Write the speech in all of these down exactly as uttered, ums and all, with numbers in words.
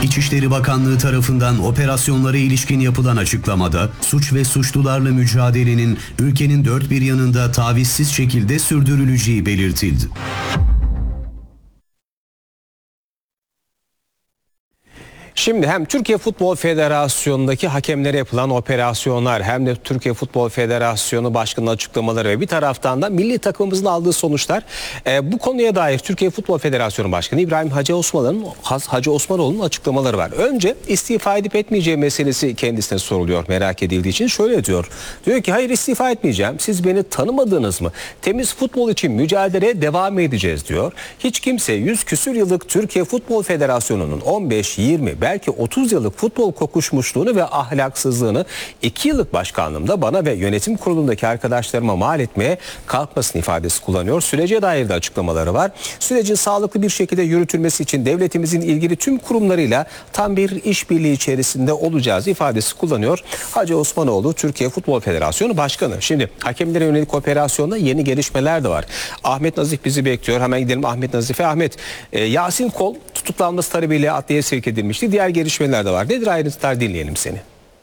İçişleri Bakanlığı tarafından operasyonlara ilişkin yapılan açıklamada suç ve suçlularla mücadelenin ülkenin dört bir yanında tavizsiz şekilde sürdürüleceği belirtildi. Şimdi hem Türkiye Futbol Federasyonu'ndaki hakemlere yapılan operasyonlar hem de Türkiye Futbol Federasyonu Başkanı'nın açıklamaları ve bir taraftan da milli takımımızın aldığı sonuçlar. E, bu konuya dair Türkiye Futbol Federasyonu Başkanı İbrahim Hacı Osmanoğlu'nun Hacı Osmanoğlu'nun açıklamaları var. Önce istifa edip etmeyeceği meselesi kendisine soruluyor merak edildiği için. Şöyle diyor. Diyor ki hayır istifa etmeyeceğim. Siz beni tanımadınız mı? Temiz futbol için mücadeleye devam edeceğiz diyor. Hiç kimse yüz küsür yıllık Türkiye Futbol Federasyonu'nun on beş yirmi belki otuz yıllık futbol kokuşmuşluğunu ve ahlaksızlığını iki yıllık başkanlığımda bana ve yönetim kurulundaki arkadaşlarıma mal etmeye kalkmasın ifadesi kullanıyor. Sürece dair de açıklamaları var. Sürecin sağlıklı bir şekilde yürütülmesi için devletimizin ilgili tüm kurumlarıyla tam bir işbirliği içerisinde olacağız ifadesi kullanıyor. Hacı Osmanoğlu Türkiye Futbol Federasyonu Başkanı. Şimdi hakemlere yönelik operasyonda yeni gelişmeler de var. Ahmet Nazif bizi bekliyor. Hemen gidelim Ahmet Nazif'e. Ahmet, e, Yasin Kol tutuklanması talebiyle adliyeye sevk edilmişti. Diğer gelişmeler de var. Nedir ayrıntılar, dinleyelim seni.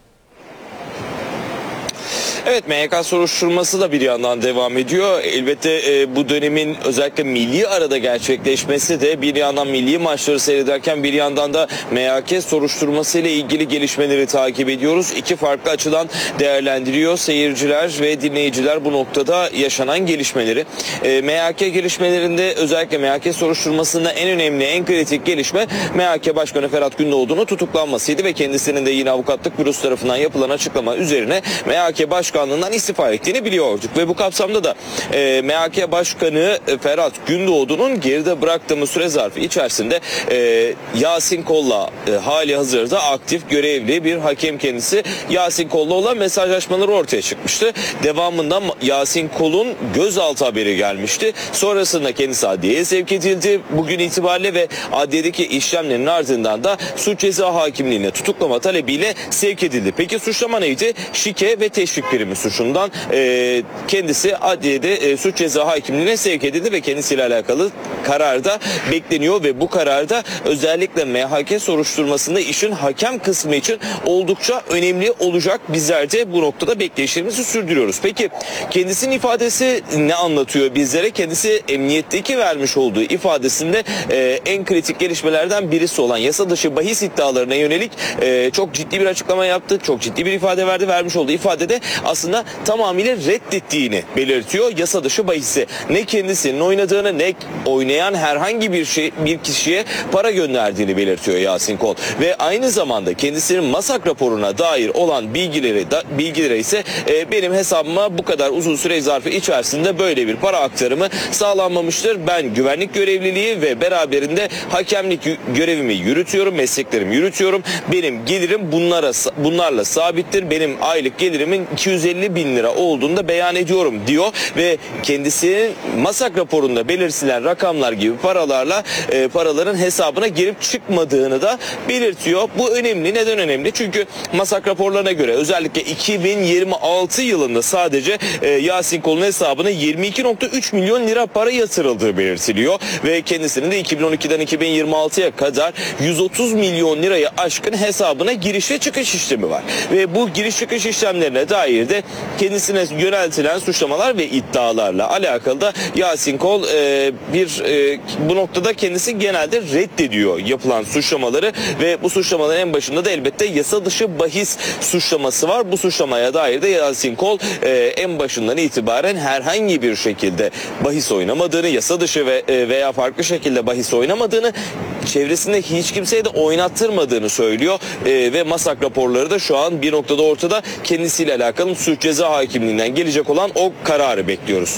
Evet, M Y K soruşturması da bir yandan devam ediyor. Elbette e, bu dönemin özellikle milli arada gerçekleşmesi de bir yandan milli maçları seyrederken bir yandan da M Y K soruşturması ile ilgili gelişmeleri takip ediyoruz. İki farklı açıdan değerlendiriyor seyirciler ve dinleyiciler bu noktada yaşanan gelişmeleri. E, M Y K gelişmelerinde özellikle M Y K soruşturmasında en önemli, en kritik gelişme M Y K Başkanı Ferhat Gündoğdu'nun tutuklanmasıydı ve kendisinin de yine avukatlık bürosu tarafından yapılan açıklama üzerine M Y K Başkanı Başkanlığından istifa ettiğini biliyorduk ve bu kapsamda da e, M H K Başkanı Ferhat Gündoğdu'nun geride bıraktığımız süre zarfı içerisinde e, Yasin Kol'la e, hali hazırda aktif görevli bir hakem kendisi. Yasin Kol'la olan mesajlaşmaları ortaya çıkmıştı. Devamında Yasin Kol'un gözaltı haberi gelmişti. Sonrasında kendisi adliyeye sevk edildi bugün itibariyle ve adliyedeki işlemlerin ardından da suç ceza hakimliğine tutuklama talebiyle sevk edildi. Peki suçlama neydi? Şike ve teşvik primi suçundan e, kendisi adliyede e, suç ceza hakimliğine sevk edildi ve kendisiyle alakalı karar da bekleniyor ve bu kararda özellikle M H K soruşturmasında işin hakem kısmı için oldukça önemli olacak. Bizler de bu noktada bekleyişlerimizi sürdürüyoruz. Peki kendisinin ifadesi ne anlatıyor bizlere? Kendisi emniyetteki vermiş olduğu ifadesinde e, en kritik gelişmelerden birisi olan yasa dışı bahis iddialarına yönelik e, çok ciddi bir açıklama yaptı. Çok ciddi bir ifade verdi. Vermiş olduğu ifadede aslında tamamıyla reddettiğini belirtiyor yasa dışı bahisi. Ne kendisinin oynadığını ne oynayan herhangi bir şey bir kişiye para gönderdiğini belirtiyor Yasin Kol. Ve aynı zamanda kendisinin MASAK raporuna dair olan bilgileri da, bilgileri ise e, benim hesabıma bu kadar uzun süre zarfı içerisinde böyle bir para aktarımı sağlanmamıştır. Ben güvenlik görevliliği ve beraberinde hakemlik görevimi yürütüyorum, mesleklerimi yürütüyorum. Benim gelirim bunlara bunlarla sabittir. Benim aylık gelirimin iki yüz elli bin lira olduğunu da beyan ediyorum diyor ve kendisinin MASAK raporunda belirtilen rakamlar gibi paralarla e, paraların hesabına girip çıkmadığını da belirtiyor. Bu önemli. Neden önemli? Çünkü MASAK raporlarına göre özellikle iki bin yirmi altı yılında sadece e, Yasin Kol'un hesabına yirmi iki nokta üç milyon lira para yatırıldığı belirtiliyor ve kendisinin de iki bin on ikiden iki bin yirmi altıya kadar yüz otuz milyon lirayı aşkın hesabına giriş ve çıkış işlemi var. Ve bu giriş çıkış işlemlerine dair de kendisine yöneltilen suçlamalar ve iddialarla alakalı da Yasin Kol e, bir e, bu noktada kendisi genelde reddediyor yapılan suçlamaları ve bu suçlamaların en başında da elbette yasa dışı bahis suçlaması var. Bu suçlamaya dair de Yasin Kol e, en başından itibaren herhangi bir şekilde bahis oynamadığını, yasa dışı ve e, veya farklı şekilde bahis oynamadığını, çevresinde hiç kimseye de oynattırmadığını söylüyor e, ve MASAK raporları da şu an bir noktada ortada. Kendisiyle alakalı suç ceza hakimliğinden gelecek olan o kararı bekliyoruz.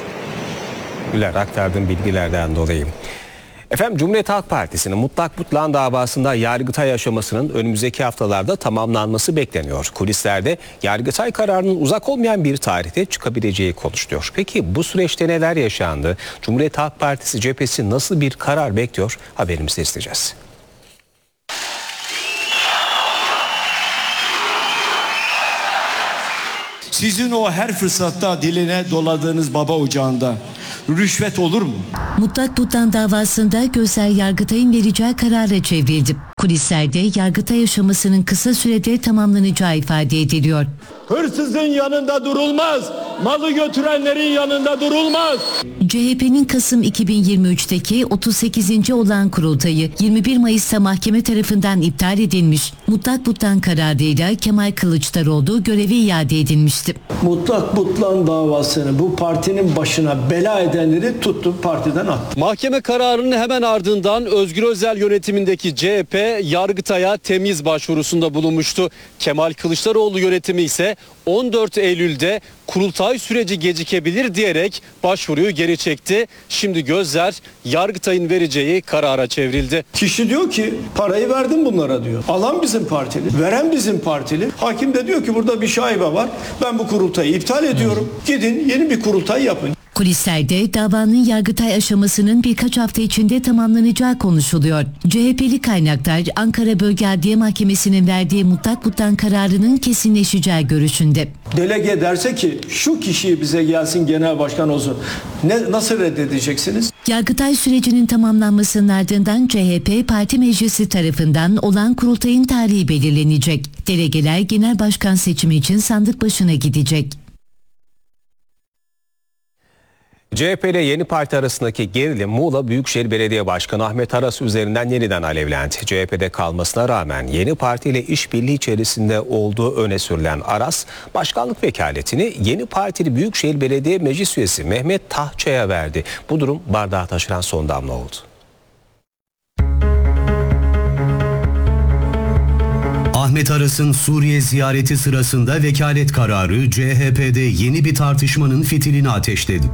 Güler aktardığım bilgilerden dolayı. Efendim Cumhuriyet Halk Partisi'nin mutlak mutlağın davasında Yargıtay aşamasının önümüzdeki haftalarda tamamlanması bekleniyor. Kulislerde Yargıtay kararının uzak olmayan bir tarihte çıkabileceği konuşuluyor. Peki bu süreçte neler yaşandı? Cumhuriyet Halk Partisi cephesi nasıl bir karar bekliyor? Haberimizde isteyeceğiz. Sizin o her fırsatta diline doladığınız baba ocağında rüşvet olur mu? Mutlak Butlan davasında gözler Yargıtay'ın vereceği karara çevrildi. Kulislerde Yargıtay aşamasının kısa sürede tamamlanacağı ifade ediliyor. Hırsızın yanında durulmaz, malı götürenlerin yanında durulmaz. C H P'nin Kasım iki bin yirmi üçteki otuz sekizinci olağan kurultayı yirmi bir Mayıs'ta mahkeme tarafından iptal edilmiş. Mutlak Butlan kararıyla Kemal Kılıçdaroğlu görevi iade edilmişti. Mutlak Butlan davasını bu partinin başına bela edenleri tuttu, partiden attı. Mahkeme kararının hemen ardından Özgür Özel yönetimindeki C H P Yargıtay'a temiz başvurusunda bulunmuştu. Kemal Kılıçdaroğlu yönetimi ise on dört Eylül'de kurultay süreci gecikebilir diyerek başvuruyu geri çekti. Şimdi gözler Yargıtay'ın vereceği karara çevrildi. Kişi diyor ki parayı verdim bunlara diyor. Alan bizim partili, veren bizim partili. Hakim de diyor ki burada bir şaibe var. Ben bu kurultayı iptal ediyorum. Gidin yeni bir kurultay yapın. Kulislerde davanın Yargıtay aşamasının birkaç hafta içinde tamamlanacağı konuşuluyor. C H P'li kaynaklar Ankara Bölge Adliye Mahkemesi'nin verdiği Mutlak Butlan kararının kesinleşeceği görüşünde. Delege derse ki şu kişiyi bize gelsin genel başkan olsun. Ne, nasıl reddedeceksiniz? Yargıtay sürecinin tamamlanmasının ardından C H P Parti Meclisi tarafından olan kurultayın tarihi belirlenecek. Delegeler genel başkan seçimi için sandık başına gidecek. C H P ile Yeni Parti arasındaki gerilim Muğla Büyükşehir Belediye Başkanı Ahmet Aras üzerinden yeniden alevlendi. C H P'de kalmasına rağmen Yeni Parti ile işbirliği içerisinde olduğu öne sürülen Aras, başkanlık vekaletini Yeni Partili Büyükşehir Belediye Meclis Üyesi Mehmet Tahça'ya verdi. Bu durum bardağı taşıran son damla oldu. Ahmet Aras'ın Suriye ziyareti sırasında vekalet kararı C H P'de yeni bir tartışmanın fitilini ateşledi.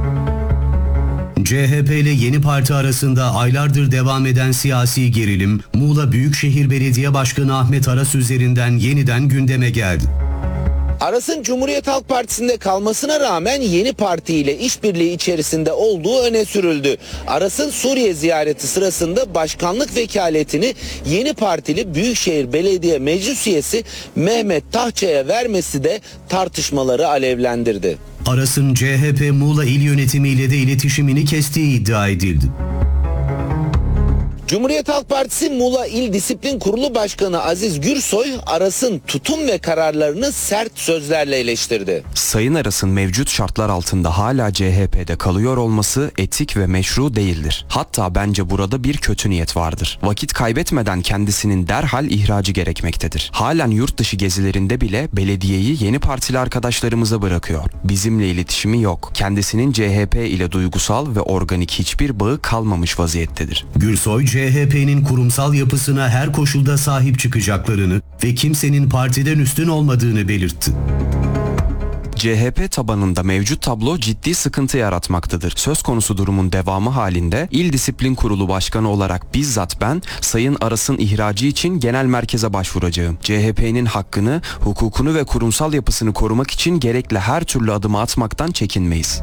C H P ile Yeni Parti arasında aylardır devam eden siyasi gerilim, Muğla Büyükşehir Belediye Başkanı Ahmet Aras üzerinden yeniden gündeme geldi. Aras'ın Cumhuriyet Halk Partisi'nde kalmasına rağmen Yeni Parti ile işbirliği içerisinde olduğu öne sürüldü. Aras'ın Suriye ziyareti sırasında başkanlık vekaletini Yeni Partili Büyükşehir Belediye Meclis Üyesi Mehmet Tahça'ya vermesi de tartışmaları alevlendirdi. Aras'ın C H P Muğla İl Yönetimi ile de iletişimini kestiği iddia edildi. Cumhuriyet Halk Partisi Muğla İl Disiplin Kurulu Başkanı Aziz Gürsoy, Aras'ın tutum ve kararlarını sert sözlerle eleştirdi. Sayın Aras'ın mevcut şartlar altında hala C H P'de kalıyor olması etik ve meşru değildir. Hatta bence burada bir kötü niyet vardır. Vakit kaybetmeden kendisinin derhal ihracı gerekmektedir. Halen yurt dışı gezilerinde bile belediyeyi Yeni Partili arkadaşlarımıza bırakıyor. Bizimle iletişimi yok. Kendisinin C H P ile duygusal ve organik hiçbir bağı kalmamış vaziyettedir. Gürsoy, C H P'nin kurumsal yapısına her koşulda sahip çıkacaklarını ve kimsenin partiden üstün olmadığını belirtti. C H P tabanında mevcut tablo ciddi sıkıntı yaratmaktadır. Söz konusu durumun devamı halinde İl Disiplin Kurulu Başkanı olarak bizzat ben Sayın Aras'ın ihracı için genel merkeze başvuracağım. C H P'nin hakkını, hukukunu ve kurumsal yapısını korumak için gerekli her türlü adımı atmaktan çekinmeyiz.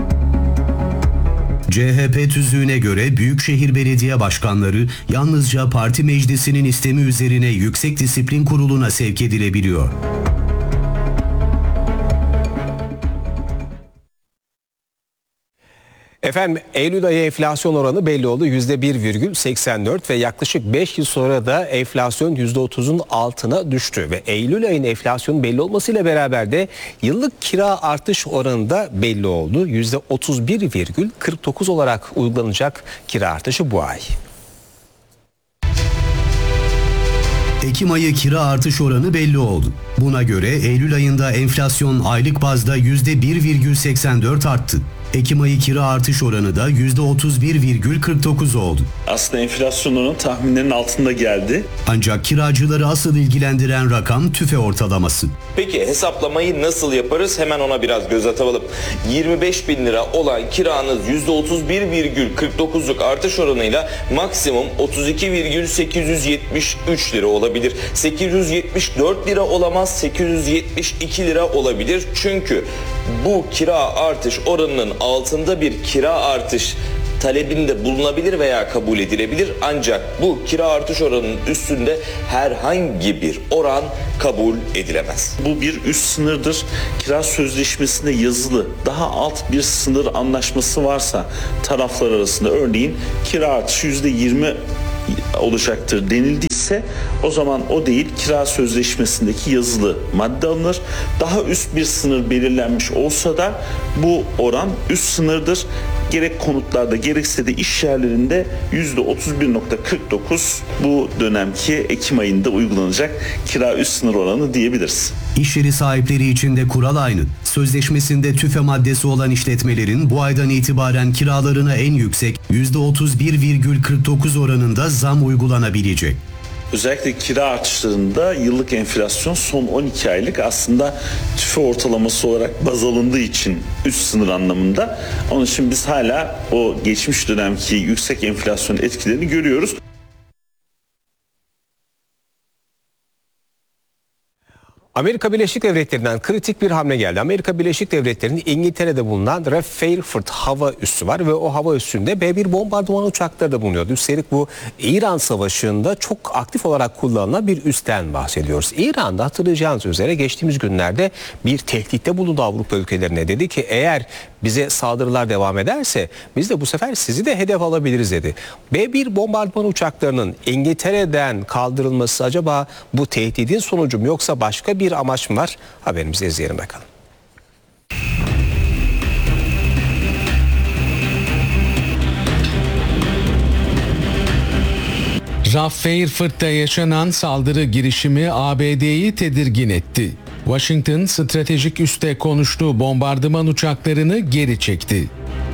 C H P tüzüğüne göre Büyükşehir Belediye Başkanları yalnızca parti meclisinin istemi üzerine Yüksek Disiplin Kurulu'na sevk edilebiliyor. Efendim, Eylül ayı enflasyon oranı belli oldu. yüzde bir virgül seksen dört ve yaklaşık beş yıl sonra da enflasyon yüzde otuzun altına düştü. Ve Eylül ayının enflasyonun belli olmasıyla beraber de yıllık kira artış oranı da belli oldu. yüzde otuz bir virgül kırk dokuz olarak uygulanacak kira artışı bu ay. Ekim ayı kira artış oranı belli oldu. Buna göre Eylül ayında enflasyon aylık bazda yüzde bir virgül seksen dört arttı. Ekim ayı kira artış oranı da yüzde otuz bir virgül kırk dokuz oldu. Aslında enflasyon oranı tahminlerin altında geldi. Ancak kiracıları asıl ilgilendiren rakam tüfe ortalaması. Peki hesaplamayı nasıl yaparız? Hemen ona biraz göz atalım. yirmi beş bin lira olan kiranız yüzde otuz bir virgül kırk dokuzluk artış oranıyla maksimum otuz iki virgül sekiz yüz yetmiş üç lira olabilir. sekiz yüz yetmiş dört lira olamaz, sekiz yüz yetmiş iki lira olabilir. Çünkü bu kira artış oranının altında bir kira artış talebinde bulunabilir veya kabul edilebilir. Ancak bu kira artış oranının üstünde herhangi bir oran kabul edilemez. Bu bir üst sınırdır. Kira sözleşmesinde yazılı daha alt bir sınır anlaşması varsa taraflar arasında, örneğin kira artışı yüzde yirmi olacaktır denildiyse, o zaman o değil, kira sözleşmesindeki yazılı madde alınır. Daha üst bir sınır belirlenmiş olsa da bu oran üst sınırdır. Gerek konutlarda gerekse de iş yerlerinde yüzde otuz bir virgül kırk dokuz bu dönemki Ekim ayında uygulanacak kira üst sınır oranı diyebiliriz. İş yeri sahipleri için de kural aynı. Sözleşmesinde tüfe maddesi olan işletmelerin bu aydan itibaren kiralarına en yüksek yüzde otuz bir virgül kırk dokuz oranında zam uygulanabilecek. Özellikle kira artışlarında yıllık enflasyon son on iki aylık aslında tüfe ortalaması olarak baz alındığı için üst sınır anlamında. Onun için biz hala o geçmiş dönemki yüksek enflasyon etkilerini görüyoruz. Amerika Birleşik Devletleri'nden kritik bir hamle geldi. Amerika Birleşik Devletleri'nin İngiltere'de bulunan Fairford hava üssü var ve o hava üssünde B bir bombardıman uçakları da bulunuyordu. Üstelik bu İran Savaşı'nda çok aktif olarak kullanılan bir üsten bahsediyoruz. İran'da hatırlayacağınız üzere geçtiğimiz günlerde bir tehditte bulundu Avrupa ülkelerine. Dedi ki eğer bize saldırılar devam ederse biz de bu sefer sizi de hedef alabiliriz dedi. B bir bombardıman uçaklarının İngiltere'den kaldırılması acaba bu tehdidin sonucu mu yoksa başka bir amaç mı var? Haberimizi izleyelim bakalım. Raf Fairford'da yaşanan saldırı girişimi A B D'yi tedirgin etti. Washington stratejik üste konuştuğu bombardıman uçaklarını geri çekti.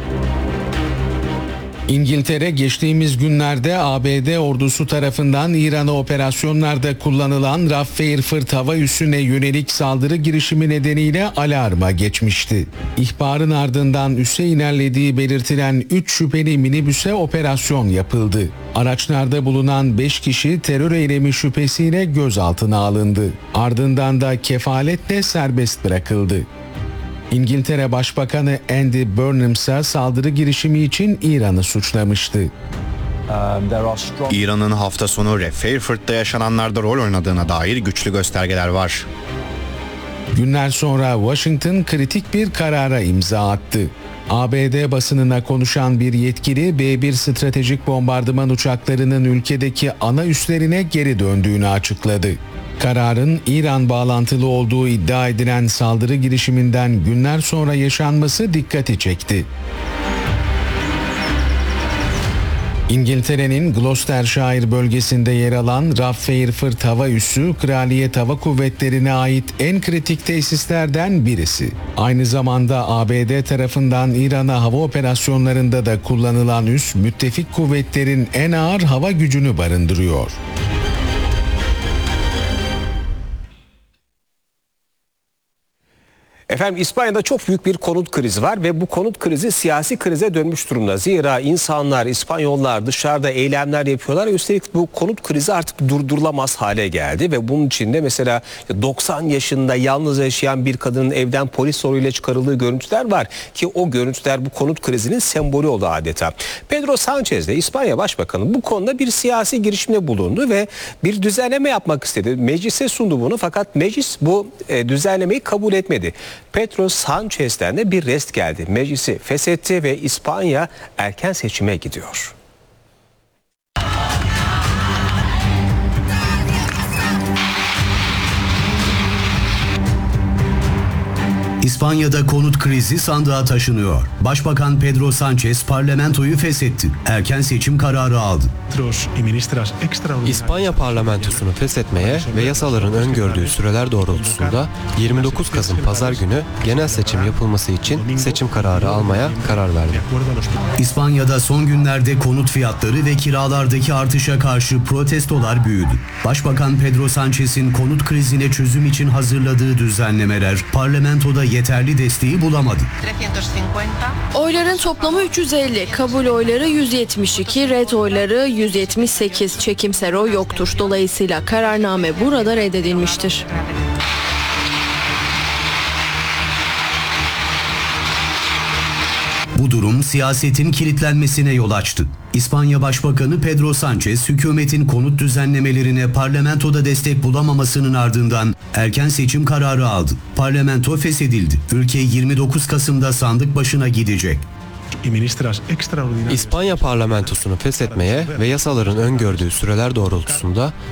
İngiltere geçtiğimiz günlerde A B D ordusu tarafından İran'a operasyonlarda kullanılan Raf Fairford hava üssüne yönelik saldırı girişimi nedeniyle alarma geçmişti. İhbarın ardından üsse ilerlediği belirtilen üç şüpheli minibüse operasyon yapıldı. Araçlarda bulunan beş kişi terör eylemi şüphesiyle gözaltına alındı. Ardından da kefaletle serbest bırakıldı. İngiltere Başbakanı Andy Burnham ise saldırı girişimi için İran'ı suçlamıştı. İran'ın hafta sonu Fairford'da yaşananlarda rol oynadığına dair güçlü göstergeler var. Günler sonra Washington kritik bir karara imza attı. A B D basınına konuşan bir yetkili B bir stratejik bombardıman uçaklarının ülkedeki ana üslerine geri döndüğünü açıkladı. Kararın İran bağlantılı olduğu iddia edilen saldırı girişiminden günler sonra yaşanması dikkati çekti. İngiltere'nin Gloucestershire bölgesinde yer alan Raf Fairford hava üssü, Kraliyet Hava Kuvvetleri'ne ait en kritik tesislerden birisi. Aynı zamanda A B D tarafından İran'a hava operasyonlarında da kullanılan üs, müttefik kuvvetlerin en ağır hava gücünü barındırıyor. Efendim İspanya'da çok büyük bir konut krizi var ve bu konut krizi siyasi krize dönmüş durumda. Zira insanlar, İspanyollar dışarıda eylemler yapıyorlar. Üstelik bu konut krizi artık durdurulamaz hale geldi ve bunun içinde mesela doksan yaşında yalnız yaşayan bir kadının evden polis zoruyla çıkarıldığı görüntüler var ki o görüntüler bu konut krizinin sembolü oldu adeta. Pedro Sánchez de İspanya Başbakanı bu konuda bir siyasi girişimde bulundu ve bir düzenleme yapmak istedi. Meclise sundu bunu fakat meclis bu e, düzenlemeyi kabul etmedi. Pedro Sánchez'den de bir rest geldi. Meclisi feshetti ve İspanya erken seçime gidiyor. İspanya'da konut krizi sandığa taşınıyor. Başbakan Pedro Sánchez parlamentoyu feshetti. Erken seçim kararı aldı. İspanya parlamentosunu feshetmeye ve yasaların öngördüğü süreler doğrultusunda yirmi dokuz Kasım Pazar günü genel seçim yapılması için seçim kararı almaya karar verdi. İspanya'da son günlerde konut fiyatları ve kiralardaki artışa karşı protestolar büyüdü. Başbakan Pedro Sánchez'in konut krizine çözüm için hazırladığı düzenlemeler parlamentoda yeterli desteği bulamadı. Oyların toplamı üç yüz elli, kabul oyları yüz yetmiş iki, red oyları yüz yetmiş sekiz, çekimser oy yoktur. Dolayısıyla kararname burada reddedilmiştir. Bu durum siyasetin kilitlenmesine yol açtı. İspanya Başbakanı Pedro Sánchez, hükümetin konut düzenlemelerine parlamentoda destek bulamamasının ardından erken seçim kararı aldı. Parlamento feshedildi. Ülke yirmi dokuz Kasım'da sandık başına gidecek. İspanya parlamentosunu feshetmeye ve yasaların öngördüğü süreler doğrultusunda